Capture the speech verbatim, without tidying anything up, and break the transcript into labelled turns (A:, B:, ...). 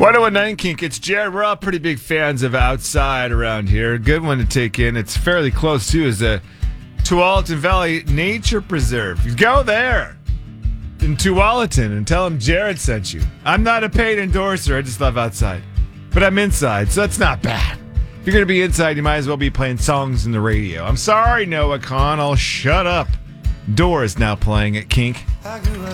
A: one oh one nine Kink, it's Jared. We're all pretty big fans of Outside around here. Good one to take in. It's fairly close, too, is the Tualatin Valley Nature Preserve. You go there in Tualatin and tell them Jared sent you. I'm not a paid endorser. I just love Outside. But I'm inside, so that's not bad. If you're going to be inside, you might as well be playing songs in the radio. I'm sorry, Noah Connell. Shut up. Door is now playing at Kink.